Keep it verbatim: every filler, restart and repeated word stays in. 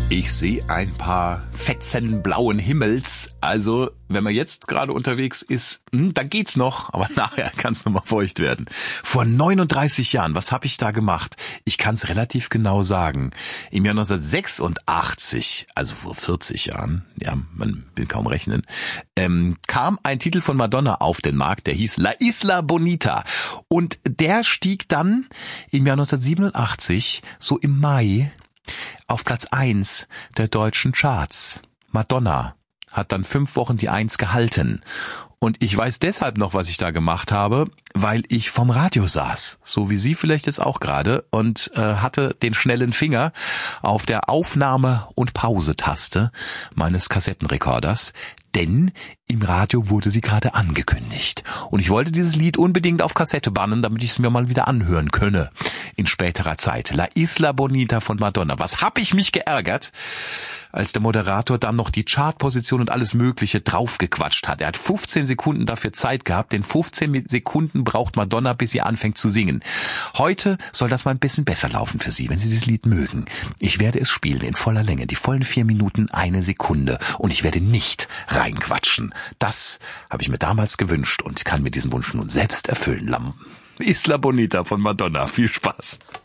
Ich sehe ein paar Fetzen blauen Himmels. Also, wenn man jetzt gerade unterwegs ist, hm, dann geht's noch, aber nachher kann es nochmal feucht werden. Vor neununddreißig Jahren, was habe ich da gemacht? Ich kann es relativ genau sagen. Im Jahr neunzehnhundertsechsundachtzig, also vor vierzig Jahren, ja, man will kaum rechnen, ähm, kam ein Titel von Madonna auf den Markt, der hieß La Isla Bonita. Und der stieg dann im Jahr neunzehnhundertsiebenundachtzig, so im Mai, auf Platz eins der deutschen Charts. Madonna hat dann fünf Wochen die Eins gehalten. Und ich weiß deshalb noch, was ich da gemacht habe, weil ich vom Radio saß, so wie Sie vielleicht jetzt auch gerade, und äh, hatte den schnellen Finger auf der Aufnahme- und Pause-Taste meines Kassettenrekorders, denn im Radio wurde sie gerade angekündigt. Und ich wollte dieses Lied unbedingt auf Kassette bannen, damit ich es mir mal wieder anhören könne in späterer Zeit. La Isla Bonita von Madonna. Was hab ich mich geärgert, als der Moderator dann noch die Chartposition und alles Mögliche draufgequatscht hat. Er hat fünfzehn Sekunden dafür Zeit gehabt, denn fünfzehn Sekunden braucht Madonna, bis sie anfängt zu singen. Heute soll das mal ein bisschen besser laufen für Sie, wenn Sie dieses Lied mögen. Ich werde es spielen in voller Länge, die vollen vier Minuten, eine Sekunde. Und ich werde nicht reinquatschen. Das habe ich mir damals gewünscht und kann mir diesen Wunsch nun selbst erfüllen. La Isla Bonita von Madonna. Viel Spaß.